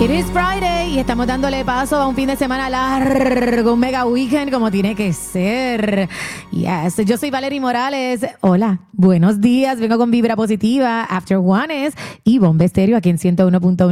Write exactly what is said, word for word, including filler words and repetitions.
It is Friday y estamos dándole paso a un fin de semana largo, un mega weekend como tiene que ser. Yes, yo soy Valerie Morales. Hola, buenos días. Vengo con vibra positiva, After Juanes y Bomba Estéreo aquí en ciento uno punto uno.